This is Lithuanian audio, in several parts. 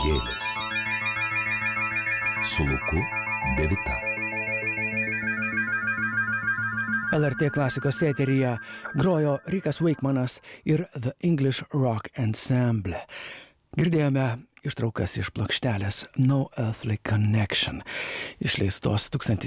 Gėlės su Luku Devita. LRT klasikos eteryje grojo Rikas Wakemanas ir The English Rock Ensemble. Girdėjome ištraukas iš plokštelės No Earthly Connection, išleistos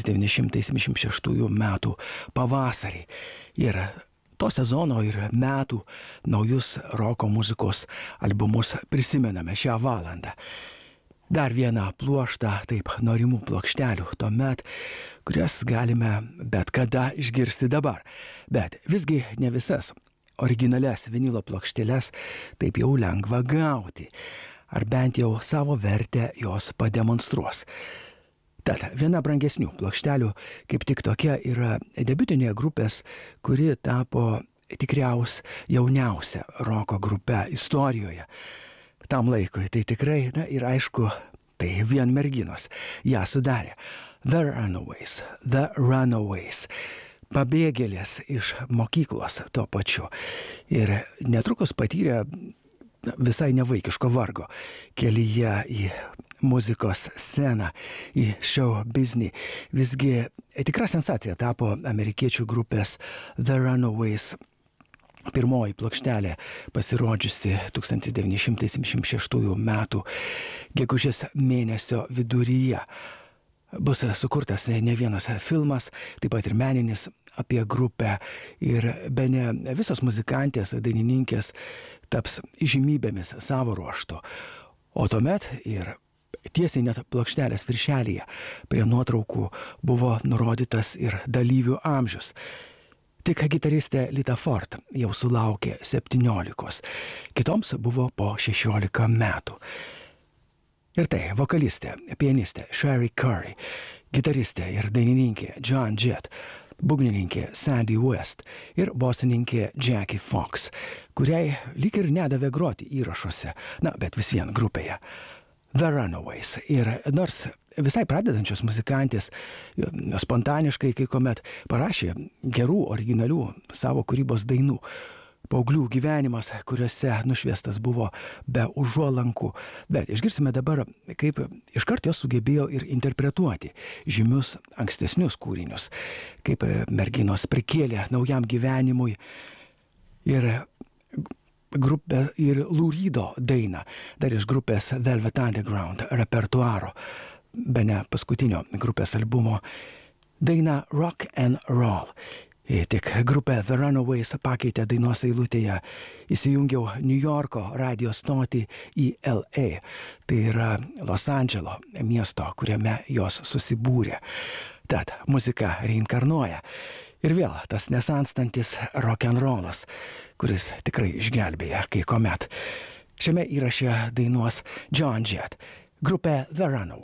1976 metų pavasarį. Ir to sezono ir metų naujus roko muzikos albumus prisimename šią valandą. Dar vieną pluoštą taip norimų plokštelių tuomet, kurias galime bet kada išgirsti dabar. Bet visgi ne visas originalias vinilo plokšteles taip jau lengva gauti, ar bent jau savo vertę jos pademonstruos. Tad viena brangesnių plokštelių kaip tik tokia yra debiutinė grupės, kuri tapo tikriausia jauniausia roko grupe istorijoje. Tam laikui tai tikrai, ir aišku, tai vien merginos ją sudarė. The Runaways. Pabėgėlės iš mokyklos tuo pačiu. Ir netrukus patyrė visai nevaikiško vargo kelyje į muzikos sceną, į show business. Visgi tikra sensacija tapo amerikiečių grupės The Runaways pirmoji plokštelė, pasirodžiusi 1976 metų gegužės mėnesio viduryje. Bus sukurtas ne vienas filmas, taip pat ir meninis apie grupę, ir bene visos muzikantės, dainininkės taps įžymybėmis savo ruožtu. O tuomet ir tiesiai net plokštelės viršelyje prie nuotraukų buvo nurodytas ir dalyvių amžius. Tik gitaristė Lita Ford jau sulaukė 17, kitoms buvo po 16 metų. Ir tai vokalistė, pianistė Sherry Curry, gitaristė ir dainininkė Joan Jett, būgnininkė Sandy West ir bosininkė Jackie Fox, kuriai lyg ir nedavė groti įrašuose, bet vis vien grupėje. The Runaways. Ir nors visai pradedančios muzikantės spontaniškai kai kuomet parašė gerų, originalių savo kūrybos dainų, paauglių gyvenimas, kuriuose nušviestas buvo be užuolankų. Bet išgirsime dabar, kaip iškart jos sugebėjo ir interpretuoti žymius ankstesnius kūrinius, kaip merginos prikėlė naujam gyvenimui ir grupė ir Lou Reedo dainą, dar iš grupės Velvet Underground repertuaro, bene paskutinio grupės albumo, daina Rock and Roll. Tik grupė The Runaways pakeitė dainos eilutėje, įsijungiau New Yorko radijo stotį į LA, tai yra Los Andželo miesto, kuriame jos susibūrė. Tad muzika reinkarnuoja. Ir vėl tas nesanstantis rock'n'rollas, kuris tikrai išgelbėja kai kuomet. Šiame įraše dainuos Joan Jett, grupė The Runaways.